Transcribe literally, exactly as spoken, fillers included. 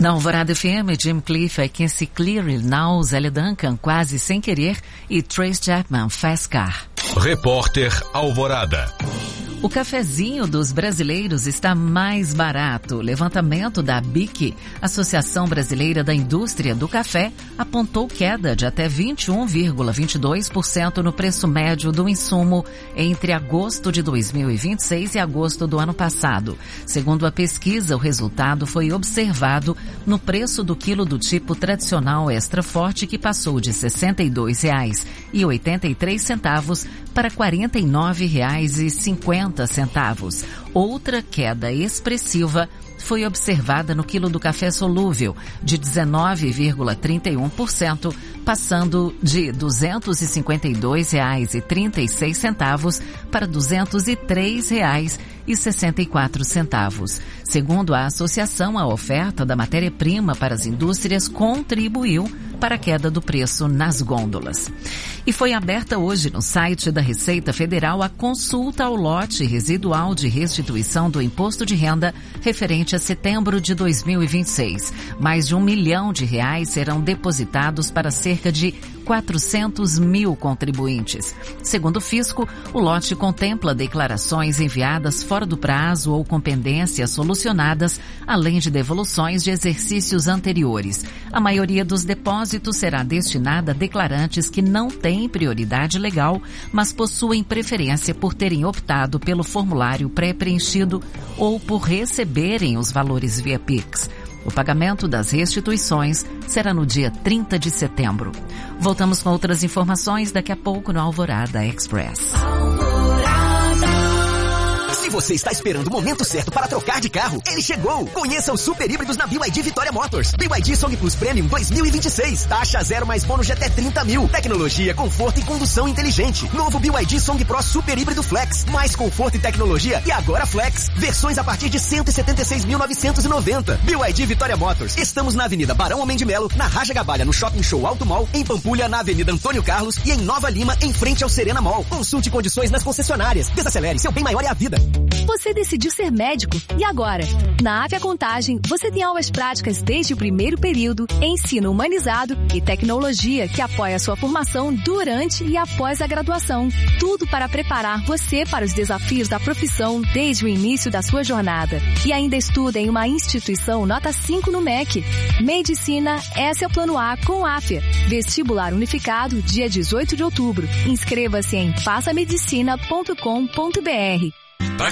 Na Alvorada F M, Jim Cliff, I Can See Clearly Now, Zélia Duncan, Quase Sem Querer e Trace Chapman, Fast Car. Repórter Alvorada. O cafezinho dos brasileiros está mais barato. O levantamento da A B I C, Associação Brasileira da Indústria do Café, apontou queda de até vinte e um vírgula vinte e dois por cento no preço médio do insumo entre agosto de dois mil e vinte e seis e agosto do ano passado. Segundo a pesquisa, o resultado foi observado no preço do quilo do tipo tradicional extra forte, que passou de sessenta e dois reais e oitenta e três centavos para quarenta e nove reais e cinquenta centavos. Outra queda expressiva foi observada no quilo do café solúvel, de dezenove vírgula trinta e um por cento, passando de duzentos e cinquenta e dois reais e trinta e seis centavos para duzentos e três reais e sessenta e quatro centavos. Segundo a associação, a oferta da matéria-prima para as indústrias contribuiu para a queda do preço nas gôndolas. E foi aberta hoje no site da Receita Federal a consulta ao lote residual de restituição do imposto de renda referente a setembro de dois mil e vinte e seis. Mais de um milhão de reais serão depositados para cerca de quatrocentos mil contribuintes. Segundo o fisco, o lote contempla declarações enviadas fora do prazo ou com pendências solucionadas, além de devoluções de exercícios anteriores. A maioria dos depósitos será destinada a declarantes que não têm prioridade legal, mas possuem preferência por terem optado pelo formulário pré-preenchido ou por receberem os valores via Pix. O pagamento das restituições será no dia trinta de setembro. Voltamos com outras informações daqui a pouco no Alvorada Express. Se você está esperando o momento certo para trocar de carro, ele chegou! Conheça os super híbridos na B Y D Vitória Motors. B Y D Song Plus Premium dois mil e vinte e seis. Taxa zero mais bônus de até trinta mil. Tecnologia, conforto e condução inteligente. Novo B Y D Song Pro Super Híbrido Flex. Mais conforto e tecnologia e agora Flex. Versões a partir de cento e setenta e seis mil novecentos e noventa. B Y D Vitória Motors. Estamos na Avenida Barão Homem de Melo, na Raja Gabalha, no Shopping Show Alto Mall, em Pampulha, na Avenida Antônio Carlos e em Nova Lima, em frente ao Serena Mall. Consulte condições nas concessionárias. Desacelere, seu bem maior é a vida. Você decidiu ser médico e agora? Na Afya Contagem, você tem aulas práticas desde o primeiro período, ensino humanizado e tecnologia que apoia a sua formação durante e após a graduação. Tudo para preparar você para os desafios da profissão desde o início da sua jornada. E ainda estuda em uma instituição nota cinco no M E C. Medicina, esse é o plano A com Afya. Vestibular unificado, dia dezoito de outubro. Inscreva-se em faça medicina ponto com ponto br. Pra